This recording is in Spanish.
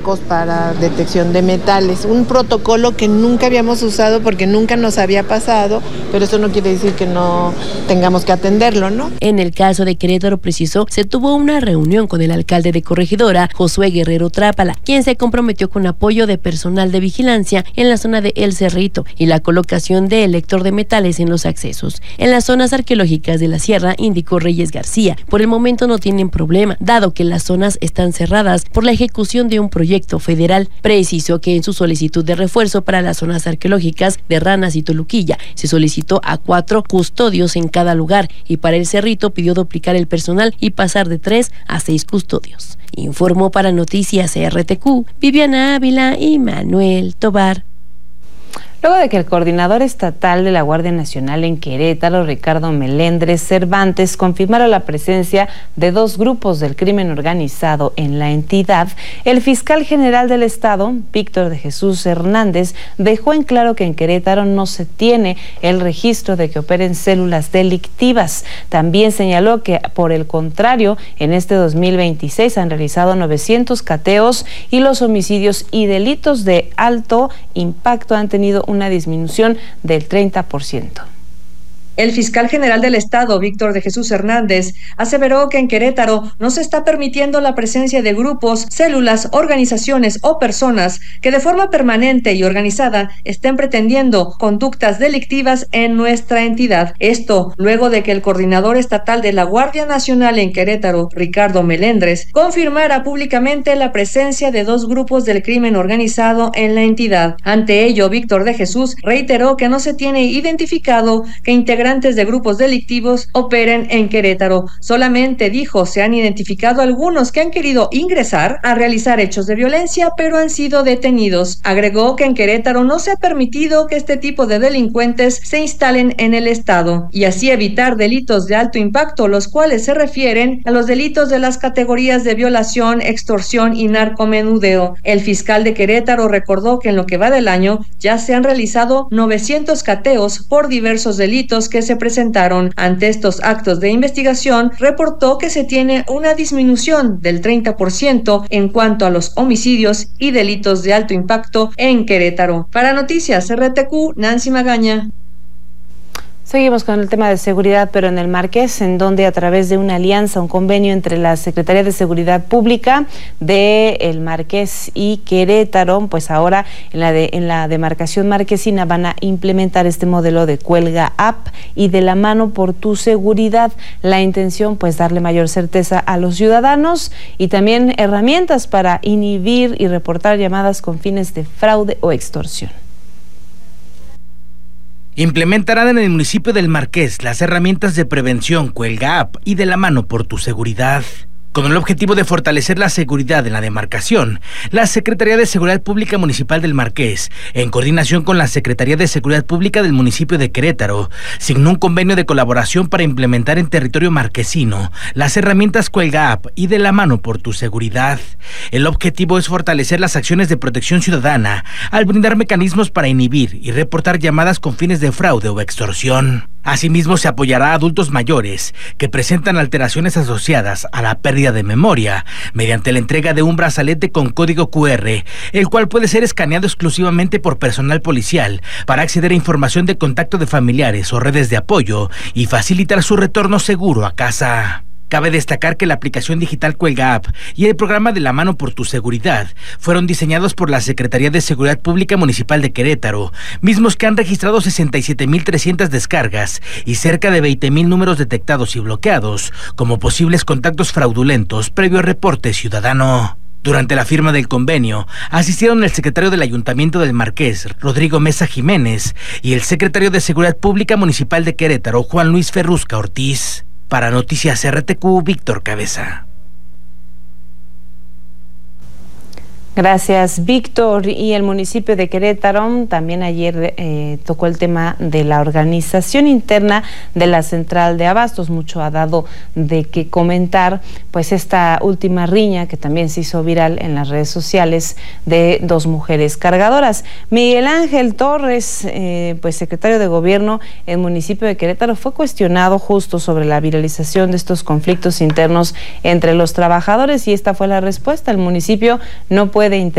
equipos para detección de metales, un protocolo que nunca habíamos usado porque nunca nos había pasado, pero eso no quiere decir que no tengamos que atenderlo, ¿no? En el caso de Querétaro, precisó, se tuvo una reunión con el alcalde de Corregidora, Josué Guerrero Trápala, quien se comprometió con apoyo de personal de vigilancia en la zona de El Cerrito y la colocación de lector de metales en los accesos. En las zonas arqueológicas de la sierra, indicó Reyes García, por el momento no tienen problema, dado que las zonas están cerradas por la ejecución de un proyecto federal. Precisó que en su solicitud de refuerzo para las zonas arqueológicas de Ranas y Toluquilla se solicitó a 4 custodios en cada lugar y para El Cerrito pidió duplicar el personal y pasar de 3 a 6 custodios. Informó para Noticias RTQ, Viviana Ávila y Manuel Tobar. Luego de que el coordinador estatal de la Guardia Nacional en Querétaro, Ricardo Melendres Cervantes, confirmara la presencia de 2 grupos del crimen organizado en la entidad, el fiscal general del estado, Víctor de Jesús Hernández, dejó en claro que en Querétaro no se tiene el registro de que operen células delictivas. También señaló que, por el contrario, en este 2026 han realizado 900 cateos y los homicidios y delitos de alto impacto han tenido una disminución del 30%. El fiscal general del estado, Víctor de Jesús Hernández, aseveró que en Querétaro no se está permitiendo la presencia de grupos, células, organizaciones o personas que de forma permanente y organizada estén pretendiendo conductas delictivas en nuestra entidad. Esto luego de que el coordinador estatal de la Guardia Nacional en Querétaro, Ricardo Melendres, confirmara públicamente la presencia de 2 grupos del crimen organizado en la entidad. Ante ello, Víctor de Jesús reiteró que no se tiene identificado que integrantes de grupos delictivos operen en Querétaro. Solamente, dijo, se han identificado algunos que han querido ingresar a realizar hechos de violencia, pero han sido detenidos. Agregó que en Querétaro no se ha permitido que este tipo de delincuentes se instalen en el estado y así evitar delitos de alto impacto, los cuales se refieren a los delitos de las categorías de violación, extorsión y narcomenudeo. El fiscal de Querétaro recordó que en lo que va del año ya se han realizado 900 cateos por diversos delitos que se presentaron. Ante estos actos de investigación, reportó que se tiene una disminución del 30% en cuanto a los homicidios y delitos de alto impacto en Querétaro. Para Noticias RTQ, Nancy Magaña. Seguimos con el tema de seguridad, pero en el Marqués, en donde a través de una alianza, un convenio entre la Secretaría de Seguridad Pública de El Marqués y Querétaro, pues ahora en la demarcación marquesina van a implementar este modelo de Cuelga App y de la mano por tu seguridad. La intención, pues, darle mayor certeza a los ciudadanos y también herramientas para inhibir y reportar llamadas con fines de fraude o extorsión. Implementarán en el municipio del Marqués las herramientas de prevención Cuelga App y de la mano por tu seguridad. Con el objetivo de fortalecer la seguridad en la demarcación, la Secretaría de Seguridad Pública Municipal del Marqués, en coordinación con la Secretaría de Seguridad Pública del municipio de Querétaro, signó un convenio de colaboración para implementar en territorio marquesino las herramientas Cuelga App y de la mano por tu seguridad. El objetivo es fortalecer las acciones de protección ciudadana al brindar mecanismos para inhibir y reportar llamadas con fines de fraude o extorsión. Asimismo, se apoyará a adultos mayores que presentan alteraciones asociadas a la pérdida de memoria mediante la entrega de un brazalete con código QR, el cual puede ser escaneado exclusivamente por personal policial para acceder a información de contacto de familiares o redes de apoyo y facilitar su retorno seguro a casa. Cabe destacar que la aplicación digital Cuelga App y el programa de la mano por tu seguridad fueron diseñados por la Secretaría de Seguridad Pública Municipal de Querétaro, mismos que han registrado 67,300 descargas y cerca de 20,000 números detectados y bloqueados como posibles contactos fraudulentos previo reporte ciudadano. Durante la firma del convenio, asistieron el secretario del Ayuntamiento del Marqués, Rodrigo Mesa Jiménez, y el secretario de Seguridad Pública Municipal de Querétaro, Juan Luis Ferrusca Ortiz. Para Noticias RTQ, Víctor Cabeza. Gracias, Víctor. Y el municipio de Querétaro también ayer tocó el tema de la organización interna de la central de abastos. Mucho ha dado de qué comentar, pues esta última riña que también se hizo viral en las redes sociales de 2 mujeres cargadoras. Miguel Ángel Torres, pues secretario de Gobierno en el municipio de Querétaro, fue cuestionado justo sobre la viralización de estos conflictos internos entre los trabajadores y esta fue la respuesta. El municipio no puede